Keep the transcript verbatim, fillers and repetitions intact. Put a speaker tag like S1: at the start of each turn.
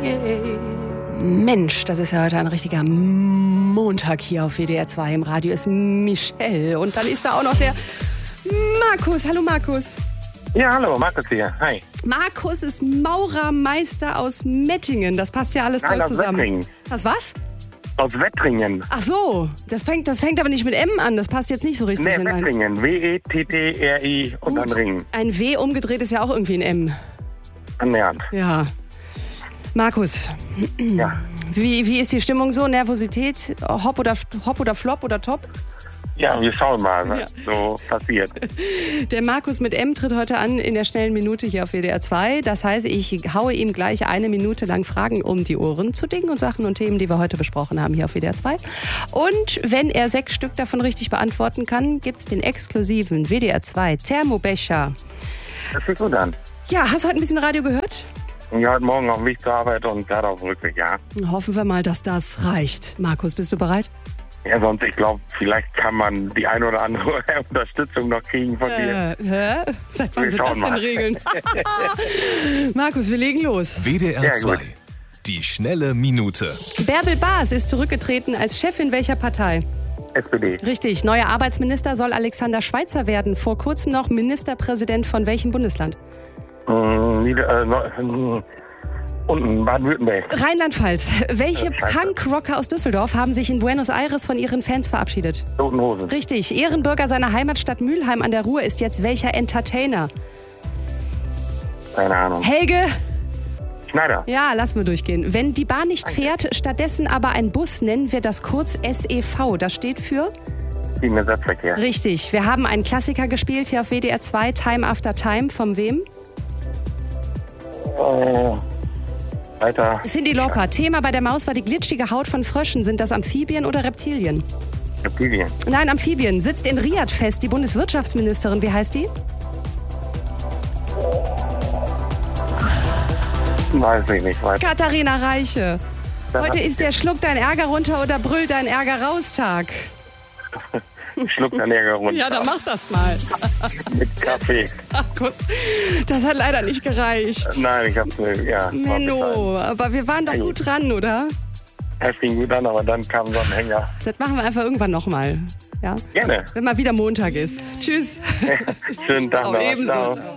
S1: Mensch, das ist ja heute ein richtiger Montag hier auf W D R zwei. Im Radio ist Michelle und dann ist da auch noch der Markus. Hallo Markus.
S2: Ja, hallo, Markus hier. Hi.
S1: Markus ist Maurermeister aus Mettingen. Das passt ja alles
S2: Nein,
S1: toll
S2: aus
S1: zusammen.
S2: Wettringen.
S1: Was, was?
S2: Aus Wettringen.
S1: Ach so, das fängt, das fängt aber nicht mit M an. Das passt jetzt nicht so richtig
S2: Nee,
S1: in ein...
S2: Wettringen. W E T T R I und dann Ringen.
S1: Ein W umgedreht ist ja auch irgendwie ein M.
S2: Annähernd.
S1: Ja. Markus,
S2: Ja.
S1: wie, wie ist die Stimmung so? Nervosität? Hopp oder, Hopp oder Flop oder Top?
S2: Ja, wir schauen mal, was
S1: Ja.
S2: so passiert.
S1: Der Markus mit M tritt heute an in der schnellen Minute hier auf W D R zwei. Das heißt, ich haue ihm gleich eine Minute lang Fragen um die Ohren zu Dingen und Sachen und Themen, die wir heute besprochen haben hier auf W D R zwei. Und wenn er sechs Stück davon richtig beantworten kann, gibt es den exklusiven W D R zwei Thermobecher.
S2: Das ist so dann.
S1: Ja, hast du heute ein bisschen Radio gehört?
S2: Ja, heute Morgen auf dem Weg zur Arbeit und gerade auf dem Rückweg, ja.
S1: Hoffen wir mal, dass das reicht. Markus, bist du bereit?
S2: Ja, sonst, ich glaube, vielleicht kann man die eine oder andere Unterstützung noch kriegen von dir.
S1: Äh, hä? Seit wann
S2: Wir
S1: sind das
S2: schauen
S1: denn
S2: mal.
S1: Regeln? Markus, wir legen los.
S3: W D R
S2: Ja,
S3: zwei.
S2: gut.
S3: Die schnelle Minute.
S1: Bärbel Baas ist zurückgetreten als Chefin welcher Partei?
S2: S P D.
S1: Richtig, neuer Arbeitsminister soll Alexander Schweitzer werden. Vor kurzem noch Ministerpräsident von welchem Bundesland?
S2: Hm, Nieder, äh, Neu- hm, unten, Baden-Württemberg.
S1: Rheinland-Pfalz. Welche
S2: Äh, Scheiße.
S1: Punkrocker aus Düsseldorf haben sich in Buenos Aires von ihren Fans verabschiedet?
S2: Toten Hosen.
S1: Richtig, Ehrenbürger seiner Heimatstadt Mülheim an der Ruhr ist jetzt welcher Entertainer?
S2: Keine Ahnung.
S1: Helge?
S2: Schneider.
S1: Ja, lassen wir durchgehen. Wenn die Bahn nicht fährt, stattdessen aber ein Bus, nennen wir das kurz S E V. Das steht für?
S2: Schienennersatzverkehr.
S1: Richtig, wir haben einen Klassiker gespielt hier auf W D R zwei, Time After Time. Von wem?
S2: Äh, weiter.
S1: Cindy Lauper. Thema bei der Maus war die glitschige Haut von Fröschen. Sind das Amphibien oder Reptilien?
S2: Reptilien.
S1: Nein, Amphibien. Sitzt in Riad fest die Bundeswirtschaftsministerin. Wie heißt die?
S2: Weiß ich nicht. Weiter.
S1: Katharina Reiche. Heute ist der Schluck dein Ärger runter oder brüllt dein Ärger raus Tag.
S2: Schluck dein Ärger runter.
S1: Ja, dann mach das mal.
S2: Mit Kaffee.
S1: Markus, das hat leider nicht gereicht.
S2: Nein, ich hab's nicht. Ja,
S1: Menno, aber wir waren doch gut dran, oder?
S2: Es fing gut an, aber dann kam so ein Hänger.
S1: Das machen wir einfach irgendwann nochmal. Ja?
S2: Gerne.
S1: Wenn mal wieder Montag ist. Tschüss.
S2: Schönen Tag
S1: Auch
S2: noch.
S1: ebenso.
S2: Ciao.
S1: Ciao.